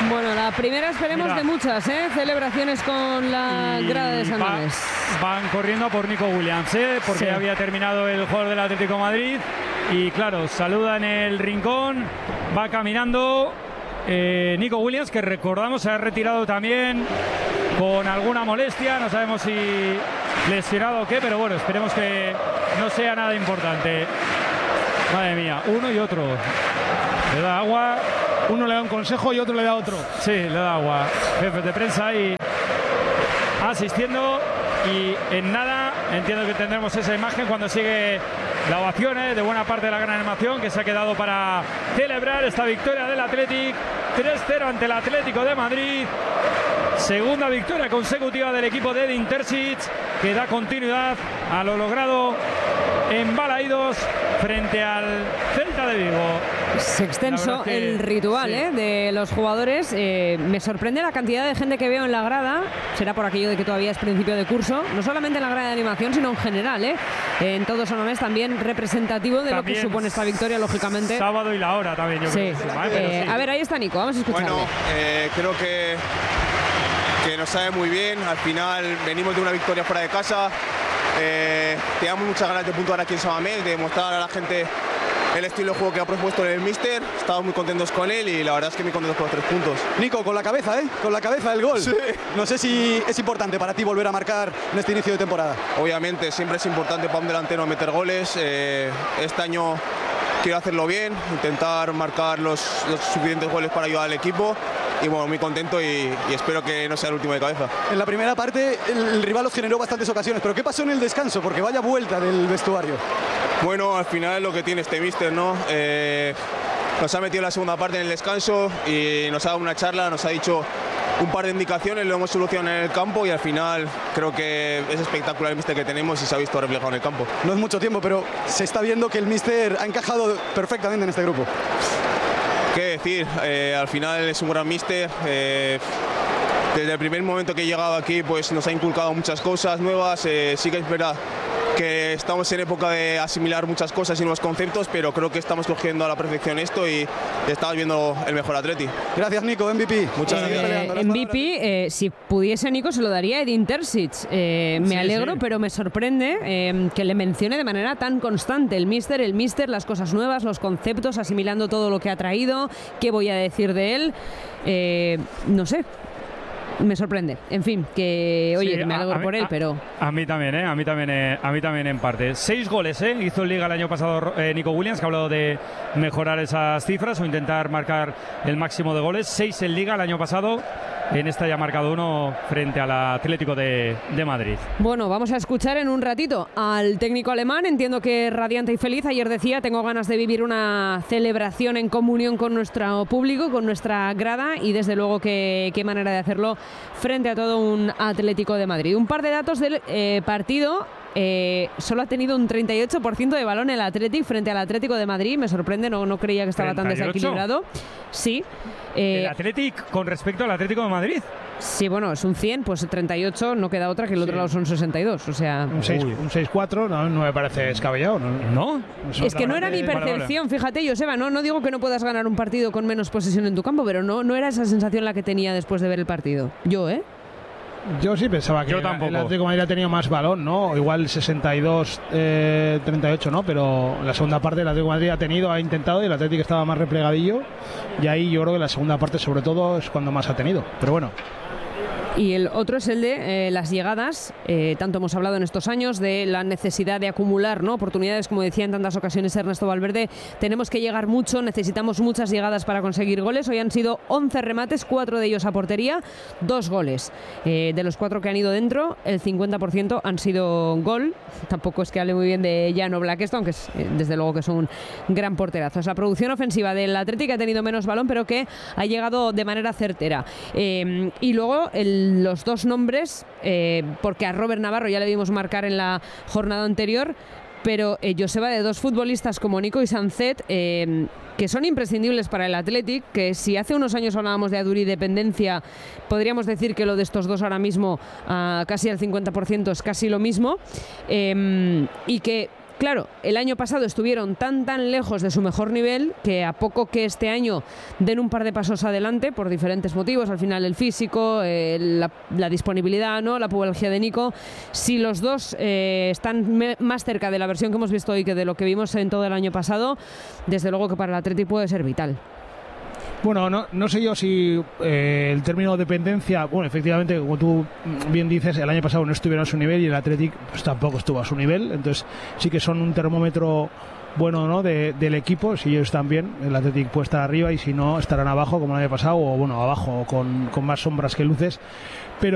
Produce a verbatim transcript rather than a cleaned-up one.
Bueno, la primera esperemos Mira. de muchas, ¿eh? Celebraciones con la y grada de San Mamés. Va, van corriendo por Nico Williams, ¿eh? Porque sí. había terminado el jugador del Atlético de Madrid. Y claro, saluda en el rincón, va caminando eh, Nico Williams, que recordamos se ha retirado también con alguna molestia. No sabemos si lesionado o qué, pero bueno, esperemos que no sea nada importante. Madre mía, uno y otro. Le da agua. Uno le da un consejo y otro le da otro. Sí, le da agua. Jefe de prensa ahí asistiendo. Y en nada, entiendo que tendremos esa imagen cuando sigue la ovación ¿eh? de buena parte de la gran animación que se ha quedado para celebrar esta victoria del Athletic. tres cero ante el Atlético de Madrid. Segunda victoria consecutiva del equipo de Edin Terzic, que da continuidad a lo logrado en Balaídos frente al Celta de Vigo. Es extenso que, el ritual sí. ¿eh? de los jugadores. Eh, me sorprende la cantidad de gente que veo en la grada. Será por aquello de que todavía es principio de curso. No solamente en la grada de animación, sino en general. ¿eh? En todo San Mamés también representativo de también lo que supone esta victoria, lógicamente. Sábado y la hora también, yo sí. creo. Que sí, eh, sí. A ver, ahí está Nico. Vamos a escucharle. Bueno, eh, creo que, que nos sabe muy bien. Al final venimos de una victoria fuera de casa. Eh, teníamos muchas ganas de puntuar aquí en San Mamés, de demostrar a la gente el estilo de juego que ha propuesto el míster. Estamos muy contentos con él y la verdad es que muy contentos con los tres puntos. Nico, con la cabeza, ¿eh? Con la cabeza el gol. Sí. No sé si es importante para ti volver a marcar en este inicio de temporada. Obviamente, siempre es importante para un delantero meter goles. Eh, este año quiero hacerlo bien, intentar marcar los, los suficientes goles para ayudar al equipo. Y bueno, muy contento y, y espero que no sea el último de cabeza. En la primera parte el, el rival os generó bastantes ocasiones, pero ¿qué pasó en el descanso? Porque vaya vuelta del vestuario. Bueno, al final es lo que tiene este míster, ¿no? Eh, nos ha metido en la segunda parte en el descanso y nos ha dado una charla, nos ha dicho un par de indicaciones, lo hemos solucionado en el campo y al final creo que es espectacular el míster que tenemos y se ha visto reflejado en el campo. No es mucho tiempo, pero se está viendo que el míster ha encajado perfectamente en este grupo. ¿Qué decir? Eh, al final es un gran míster. Eh, desde el primer momento que he llegado aquí pues nos ha inculcado muchas cosas nuevas. Eh, sí que es verdad que estamos en época de asimilar muchas cosas y nuevos conceptos, pero creo que estamos cogiendo a la perfección esto y estamos viendo el mejor Atleti. Gracias, Nico, M V P. Muchas eh, gracias. M V P, eh, si pudiese Nico se lo daría a Edin Terzic. Eh, me sí, alegro, sí. pero me sorprende eh, que le mencione de manera tan constante el míster, el míster, las cosas nuevas, los conceptos, asimilando todo lo que ha traído. ¿Qué voy a decir de él? Eh, no sé. Me sorprende, en fin, que oye, sí, me alegro a, por él, a, pero a mí también, eh, a mí también, eh, a mí también en parte. Seis goles, eh, hizo en Liga el año pasado eh, Nico Williams, que ha hablado de mejorar esas cifras o intentar marcar el máximo de goles. Seis en Liga el año pasado. En esta ya ha marcado uno frente al Atlético de, de Madrid. Bueno, vamos a escuchar en un ratito al técnico alemán. Entiendo que radiante y feliz. Ayer decía, tengo ganas de vivir una celebración en comunión con nuestro público, con nuestra grada y desde luego que, qué manera de hacerlo frente a todo un Atlético de Madrid. Un par de datos del eh, partido. Eh, solo ha tenido un treinta y ocho por ciento de balón el Athletic frente al Atlético de Madrid. Me sorprende, no, no creía que estaba ¿treinta y ocho? Tan desequilibrado. Sí. Eh, ¿El Athletic con respecto al Atlético de Madrid? Sí, bueno, es un cien, pues treinta y ocho no queda otra que el sí. otro lado son sesenta y dos. O sea, un seis cuatro no, no me parece descabellado, ¿no? ¿No? Es que no era mi percepción, fíjate, Joseba, no, no digo que no puedas ganar un partido con menos posesión en tu campo, pero no, no era esa sensación la que tenía después de ver el partido. Yo, ¿eh? Yo sí pensaba que Yo el, tampoco. el Atlético de Madrid ha tenido más balón, ¿no? Igual sesenta y dos, eh, treinta y ocho, ¿no? Pero la segunda parte el Atlético de Madrid ha tenido, ha intentado y el Atlético estaba más replegadillo y ahí yo creo que la segunda parte sobre todo es cuando más ha tenido. Pero bueno. Y el otro es el de eh, las llegadas. Eh, tanto hemos hablado en estos años de la necesidad de acumular, ¿no?, oportunidades, como decía en tantas ocasiones Ernesto Valverde. Tenemos que llegar mucho, necesitamos muchas llegadas para conseguir goles. Hoy han sido once remates, cuatro de ellos a portería, dos goles. Eh, de los cuatro que han ido dentro, el cincuenta por ciento han sido gol. Tampoco es que hable muy bien de Jan Oblak, aunque es, eh, desde luego que es un gran porterazo. Es la producción ofensiva del Atlético, ha tenido menos balón, pero que ha llegado de manera certera. Eh, y luego el los dos nombres, eh, porque a Robert Navarro ya le vimos marcar en la jornada anterior, pero eh, Joseba, de dos futbolistas como Nico y Sancet, eh, que son imprescindibles para el Athletic, que si hace unos años hablábamos de Aduri dependencia, podríamos decir que lo de estos dos ahora mismo, uh, casi al cincuenta por ciento, es casi lo mismo, eh, y que Claro, el año pasado estuvieron tan tan lejos de su mejor nivel que a poco que este año den un par de pasos adelante por diferentes motivos, al final el físico, eh, la, la disponibilidad, ¿no? La pubalgia de Nico, si los dos eh, están me, más cerca de la versión que hemos visto hoy que de lo que vimos en todo el año pasado, desde luego que para el Athletic puede ser vital. Bueno, no, no sé yo si eh, el término dependencia, bueno, efectivamente, como tú bien dices, el año pasado no estuvieron a su nivel y el Athletic pues, tampoco estuvo a su nivel, entonces sí que son un termómetro bueno, ¿no? de, del equipo. Si ellos están bien, el Athletic puede estar arriba y si no, estarán abajo como el año pasado, o bueno, abajo con, con más sombras que luces. Pero